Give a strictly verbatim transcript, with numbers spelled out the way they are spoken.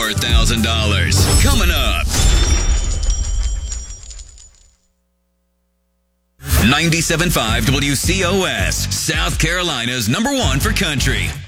four thousand dollars. Coming up. ninety-seven point five W C O S, South Carolina's number one for country.